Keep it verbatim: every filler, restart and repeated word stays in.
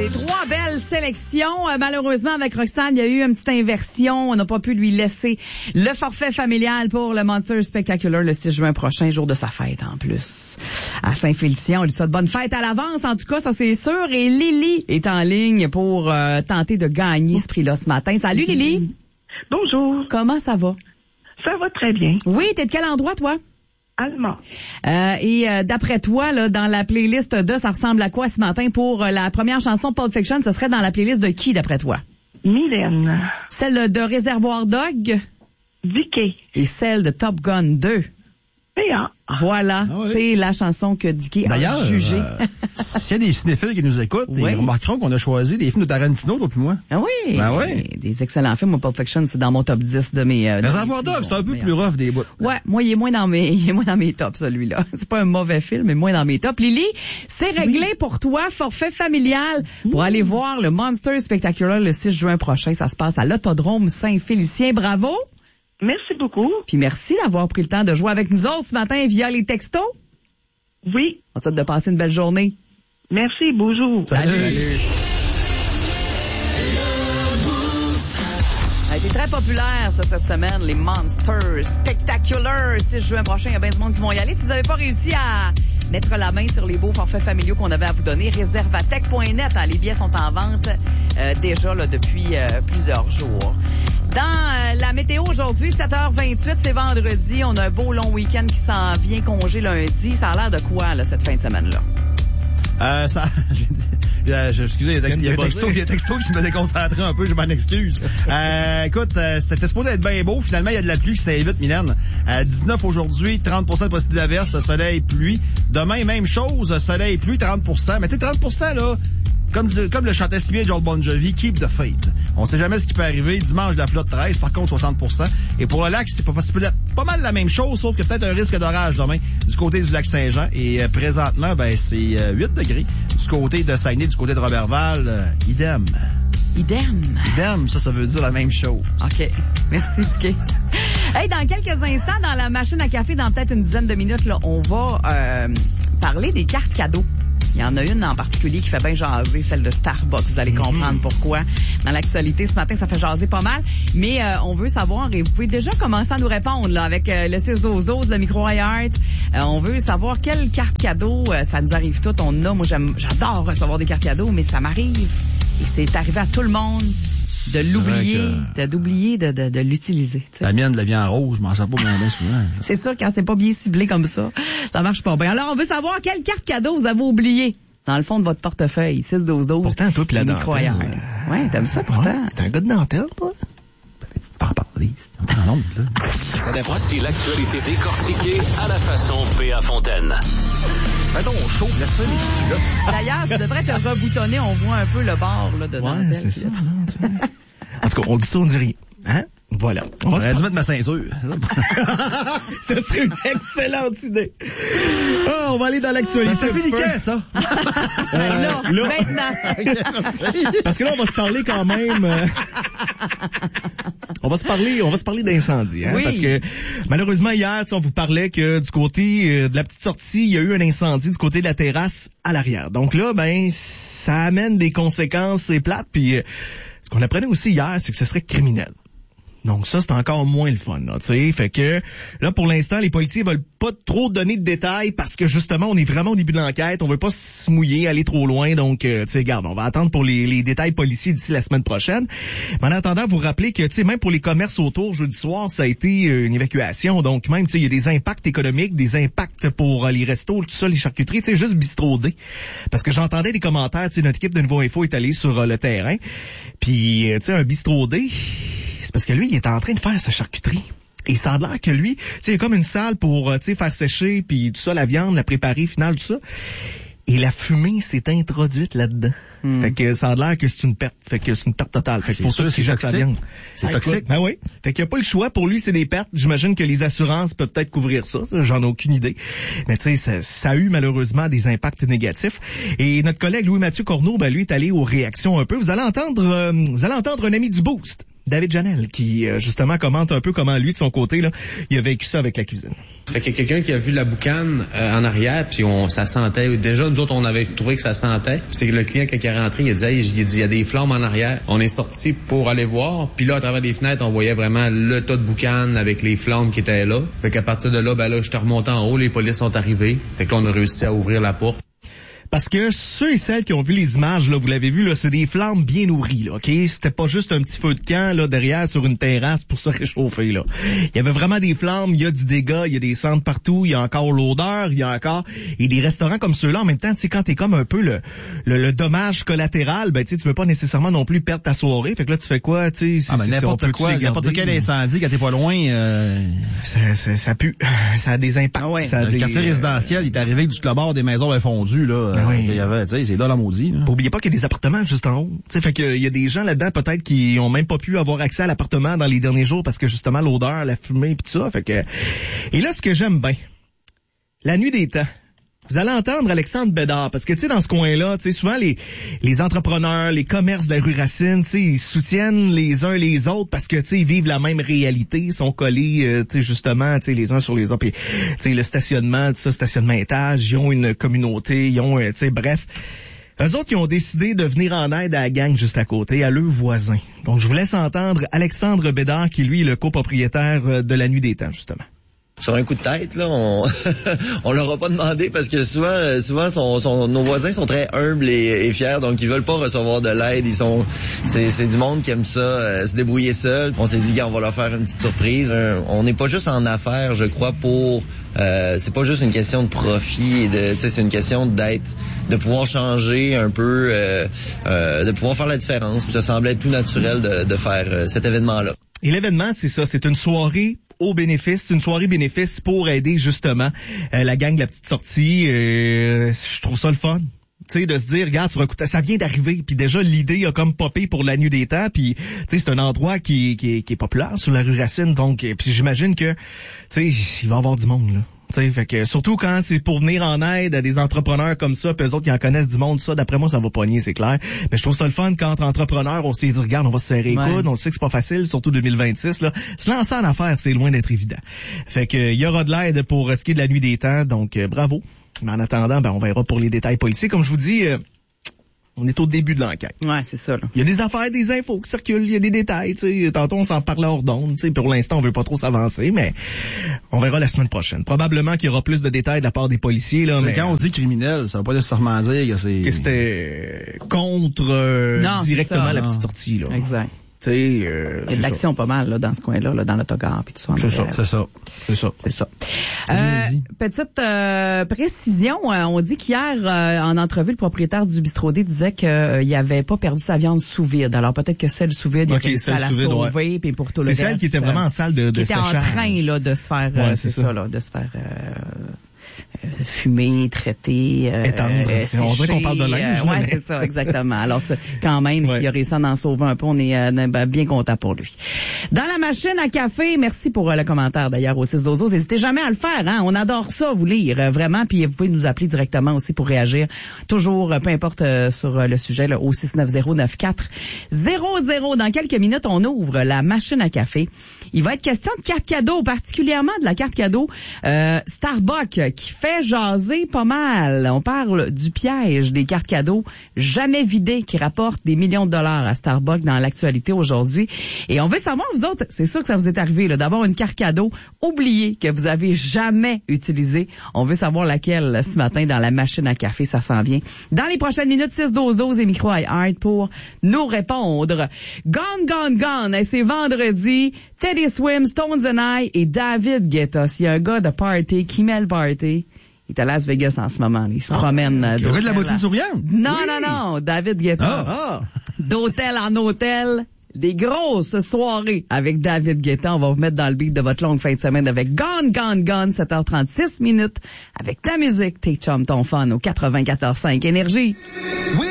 C'est trois belles sélections. Euh, malheureusement, avec Roxane, il y a eu une petite inversion. On n'a pas pu lui laisser le forfait familial pour le Monster Spectacular le six juin prochain, jour de sa fête en plus. À Saint-Félicien, on lui souhaite bonne fête à l'avance. En tout cas, ça c'est sûr. Et Lily est en ligne pour euh, tenter de gagner ce prix-là ce matin. Salut Lily. Bonjour. Comment ça va? Ça va très bien. Oui, t'es de quel endroit toi? Allemand. Euh, et euh, d'après toi, là, dans la playlist de Ça ressemble à quoi ce matin pour euh, la première chanson Pulp Fiction, ce serait dans la playlist de qui d'après toi? Mylène. Celle de Réservoir Dog? Dickey. Et celle de Top Gun deux? Péa. Voilà, ah oui. C'est la chanson que Dickey D'ailleurs, a jugée. Euh, s'il y a des cinéphiles qui nous écoutent, Oui. ils remarqueront qu'on a choisi des films de Tarantino, toi puis moi. Ah oui, Ben oui. Des excellents films. Moi, Pulp Fiction, c'est dans mon top dix de mes... Euh, de Réservoir mes Dog, plus c'est un peu bons, plus rough des bouts. Ouais, moi, il est moins dans mes, il est moins dans mes tops, celui-là. C'est pas un mauvais film, mais moins dans mes tops. Lily, c'est réglé oui. pour toi, forfait familial, pour mmh. aller voir le Monster Spectacular le six juin prochain. Ça se passe à l'Autodrome Saint-Félicien. Bravo! Merci beaucoup. Puis merci d'avoir pris le temps de jouer avec nous autres ce matin via les textos. Oui. On te souhaite de passer une belle journée. Merci, bonjour. Salut. Salut. Ça a été très populaire, ça, cette semaine, les Monsters Spectacular. six juin prochain, il y a bien du monde qui vont y aller. Si vous n'avez pas réussi à mettre la main sur les beaux forfaits familiaux qu'on avait à vous donner, réservatech point net. Hein, les billets sont en vente euh, déjà là, depuis euh, plusieurs jours. Dans euh, la météo aujourd'hui, sept heures vingt-huit, c'est vendredi. On a un beau long week-end qui s'en vient, congé lundi. Ça a l'air de quoi, là, cette fin de semaine-là? Euh, ça, je, excusez, il y a des textos, il y a des textos qui me déconcentraient un peu, je m'en excuse. Euh, écoute, euh, c'était supposé être bien beau. Finalement, il y a de la pluie qui s'invite, Mylène. Euh, dix-neuf aujourd'hui, trente pour cent de possibilité d'averse, soleil, pluie. Demain, même chose, soleil, pluie, trente pour cent. Mais tu sais, trente pour cent, là, comme, comme le chantait si bien Joel Bon Jovi, keep the faith. On sait jamais ce qui peut arriver. Dimanche, de la flotte treize, par contre, soixante pour cent. Et pour le lac, c'est pas, c'est pas mal la même chose, sauf que peut-être un risque d'orage demain du côté du lac Saint-Jean. Et euh, présentement, ben c'est euh, huit degrés. Du côté de Saguenay, du côté de Robertval, euh, idem. Idem. Idem, ça, ça veut dire la même chose. OK. Merci, Dickey. Hey, dans quelques instants, dans la machine à café, dans peut-être une dizaine de minutes, là, on va euh, parler des cartes cadeaux. Il y en a une en particulier qui fait bien jaser, celle de Starbucks. Vous allez comprendre mm-hmm. pourquoi. Dans l'actualité, ce matin, ça fait jaser pas mal. Mais euh, on veut savoir, et vous pouvez déjà commencer à nous répondre là avec euh, le six douze douze, le micro iHeart. Euh, on veut savoir quelle carte cadeau, euh, ça nous arrive toutes. On a, moi, j'aime, j'adore recevoir des cartes cadeaux, mais ça m'arrive. Et c'est arrivé à tout le monde de l'oublier, que... de d'oublier de, de, de l'utiliser. T'sais. La mienne, la vie en rose, je m'en sers pas bien, bien souvent. C'est sûr, quand c'est pas bien ciblé comme ça, ça marche pas bien. Alors, on veut savoir quelle carte cadeau vous avez oublié dans le fond de votre portefeuille, six douze douze. Pourtant, toi pis la dentelle. Euh... Ouais, t'aimes ça pourtant. Ouais, t'es un gars de dentelle, toi? Tu peux en parler, c'est en ondes, là. Voici l'actualité décortiquée à la façon P A Fontaine. Fais donc chaud, laisse ça, les petits là. D'ailleurs, tu devrais te reboutonner, on voit un peu le bord, là, de dentelle. Ouais, c'est ça, là, en tout cas, on dit ça, on dit rien. Hein? Voilà. On va se mettre ma ceinture. Ce serait une excellente idée. Oh, on va aller dans l'actualité. Ça fait quand, ça? euh, là, là, maintenant. Parce que là, on va se parler quand même... Euh... On va se parler, on va se parler d'incendie, hein, oui. Parce que malheureusement hier, on vous parlait que du côté euh, de la petite sortie, il y a eu un incendie du côté de la terrasse à l'arrière. Donc là, ben, ça amène des conséquences plates. Puis euh, ce qu'on apprenait aussi hier, c'est que ce serait criminel. Donc ça, c'est encore moins le fun, là, tu sais. Fait que là, pour l'instant, les policiers veulent pas trop donner de détails parce que justement, on est vraiment au début de l'enquête. On veut pas se mouiller, aller trop loin. Donc, euh, tu sais, regarde, on va attendre pour les, les détails policiers d'ici la semaine prochaine. Mais en attendant, vous rappelez que, tu sais, même pour les commerces autour, jeudi soir, ça a été euh, une évacuation. Donc même, tu sais, il y a des impacts économiques, des impacts pour euh, les restos, tout ça, les charcuteries, tu sais, juste Bistrot D. Parce que j'entendais des commentaires, tu sais, notre équipe de Nouveau Info est allée sur euh, le terrain. Puis, euh, tu sais, un Bistrot D, c'est parce que lui, il était en train de faire sa charcuterie. Et ça a l'air que lui, tu sais, il y a comme une salle pour, tu sais, faire sécher, puis tout ça, la viande, la préparer, finale, tout ça. Et la fumée s'est introduite là-dedans. Mm. Fait que ça a l'air que c'est une perte. Fait que c'est une perte totale. Fait que c'est pour sûr, ça qu'il jette sa viande. C'est ah, toxique. Écoute, ben oui. Fait qu'il n'y a pas le choix. Pour lui, c'est des pertes. J'imagine que les assurances peuvent peut-être couvrir ça. ça j'en ai aucune idée. Mais tu sais, ça, ça a eu malheureusement des impacts négatifs. Et notre collègue Louis-Mathieu Corneau, ben lui, est allé aux réactions un peu. Vous allez entendre, euh, vous allez entendre un ami du Boost David Janel, qui euh, justement commente un peu comment lui, de son côté, là, il a vécu ça avec la cuisine. Fait qu'il y a quelqu'un qui a vu la boucane euh, en arrière, puis on, ça sentait. Déjà, nous autres, on avait trouvé que ça sentait. C'est que le client, quand il est rentré, il a dit, hey, il a dit, il y a des flammes en arrière. On est sorti pour aller voir, puis là, à travers les fenêtres, on voyait vraiment le tas de boucane avec les flammes qui étaient là. Fait qu'à partir de là, ben là, j'étais remonté en haut, les polices sont arrivés. Fait que là, on a réussi à ouvrir la porte. Parce que ceux et celles qui ont vu les images, là, vous l'avez vu, là, c'est des flammes bien nourries, là, ok? C'était pas juste un petit feu de camp, là, derrière, sur une terrasse pour se réchauffer, là. Il y avait vraiment des flammes, il y a du dégât, il y a des cendres partout, il y a encore l'odeur, il y a encore, et des restaurants comme ceux-là, en même temps, tu sais, quand t'es comme un peu le, le, le dommage collatéral, ben, tu sais, tu veux pas nécessairement non plus perdre ta soirée. Fait que là, tu fais quoi, tu sais? Ah, ben, n'importe quoi, n'importe quel incendie, quand t'es pas loin, euh... ça, ça, ça pue. Ça a des impacts. Ah ouais. Ça a le des, quartier résidentiel, il est arrivé que du bord des maisons avaient fondu, là. Ben oui. Il y avait, tu sais, c'est là la maudit, là. Oubliez pas qu'il y a des appartements juste en haut. Tu sais, fait qu'il y a des gens là-dedans peut-être qui ont même pas pu avoir accès à l'appartement dans les derniers jours parce que justement l'odeur, la fumée pis tout ça. Fait que, et là, ce que j'aime bien, la nuit des temps. Vous allez entendre Alexandre Bédard, parce que tu sais, dans ce coin-là, tu sais, souvent les les entrepreneurs, les commerces de la rue Racine, tu sais, ils soutiennent les uns les autres parce que tu sais, ils vivent la même réalité, ils sont collés, euh, tu sais, justement, tu sais, les uns sur les autres. Puis, tu sais, le stationnement, tout ça, stationnement étage, ils ont une communauté, ils ont, euh, tu sais, bref. Eux autres, ils ont décidé de venir en aide à la gang juste à côté, à leurs voisins. Donc, je vous laisse entendre Alexandre Bédard, qui lui est le copropriétaire de la Nuit des Temps, justement. Sur un coup de tête, là, on on leur a pas demandé parce que souvent, souvent, son, son, nos voisins sont très humbles et, et fiers, donc ils veulent pas recevoir de l'aide. Ils sont, c'est, c'est du monde qui aime ça, euh, se débrouiller seul. On s'est dit, gars, on va leur faire une petite surprise. Euh, on n'est pas juste en affaires, je crois, pour. Euh, c'est pas juste une question de profit, et de, tu sais, c'est une question d'être, de pouvoir changer un peu, euh, euh, de pouvoir faire la différence. Ça semblait tout naturel de, de faire euh, cet événement-là. Et l'événement, c'est ça, c'est une soirée au bénéfice, une soirée bénéfice pour aider justement euh, la gang de la petite sortie. Euh, je trouve ça le fun. Tu sais, de se dire, regarde, tu vas écouter, ça vient d'arriver, puis déjà l'idée a comme popé pour la Nuit des Temps, puis tu sais, c'est un endroit qui, qui, qui est populaire sur la rue Racine, donc puis j'imagine que, tu sais, il va y avoir du monde là. T'sais, fait que surtout quand c'est pour venir en aide à des entrepreneurs comme ça, puis eux autres qui en connaissent du monde, ça, d'après moi, ça va pogner, c'est clair. Mais je trouve ça le fun quand entre entrepreneurs, on s'est dit, regarde, on va se serrer les coudes, on sait que c'est pas facile, surtout deux mille vingt-six, là. Se lancer en affaires, c'est loin d'être évident. Fait que, il y aura de l'aide pour ce qui est de la Nuit des Temps, donc euh, bravo. Mais en attendant, ben, on verra pour les détails policiers. Comme je vous dis, euh, on est au début de l'enquête. Ouais, c'est ça, là. Il y a des affaires, des infos qui circulent, il y a des détails, tu sais. Tantôt, on s'en parle hors d'onde, tu sais. Pour l'instant, on veut pas trop s'avancer, mais on verra la semaine prochaine. Probablement qu'il y aura plus de détails de la part des policiers, là. Mais quand on dit criminel, ça veut pas nécessairement dire que c'est... Que c'était contre euh, non, directement ça, la non. petite sortie, là. Exact. Tu sais, euh, il y a de l'action ça. Pas mal là dans ce coin-là, là, dans l'autogare puis tout ça. C'est ça, c'est ça, c'est ça, c'est ça. Euh, petite euh, précision, euh, on dit qu'hier euh, en entrevue, le propriétaire du Bistrot D disait qu'il euh, avait pas perdu sa viande sous vide. Alors peut-être que celle sous vide, il okay, était à la sauver, ouais. puis pour tout le c'est reste. C'est celle qui était vraiment en salle de, de qui était en train là de se faire, ouais, euh, c'est, c'est ça. ça là, de se faire. Euh, Euh, fumer, traiter, euh, étendre. Euh, on dirait qu'on parle de linge. Euh, ouais, c'est ça, exactement. Alors, quand même, ouais. S'il a réussi à en sauver un peu, on est euh, bien content pour lui. Dans la machine à café, merci pour euh, le commentaire d'ailleurs au six douze. N'hésitez jamais à le faire, hein. On adore ça, vous lire, euh, vraiment. Puis vous pouvez nous appeler directement aussi pour réagir. Toujours, euh, peu importe euh, sur euh, le sujet, là, au six neuf zéro neuf quatre zéro zéro. Dans quelques minutes, on ouvre la machine à café. Il va être question de carte cadeau, particulièrement de la carte cadeau euh, Starbucks qui fait jaser pas mal. On parle du piège des cartes cadeaux jamais vidées qui rapportent des millions de dollars à Starbucks dans l'actualité aujourd'hui. Et on veut savoir, vous autres, c'est sûr que ça vous est arrivé là, d'avoir une carte cadeau oubliée que vous avez jamais utilisée. On veut savoir laquelle ce matin dans la machine à café, ça s'en vient. Dans les prochaines minutes, six douze douze et micro iHeart pour nous répondre. Gone, gone, gone. Et c'est vendredi. Teddy Swims, Stones and I et David Guetta. S'il y a un gars de party qui met le party, il est à Las Vegas en ce moment. Il se ah, promène. Le gars de la bottine souriante? Non, oui. non, non. David Guetta. Ah, ah. D'hôtel en hôtel. Des grosses soirées avec David Guetta. On va vous mettre dans le beat de votre longue fin de semaine avec Gone, Gone, Gone, sept heures trente-six minutes avec ta musique, tes chums, ton fun au quatre-vingt-quatorze cinq Énergie. Oui.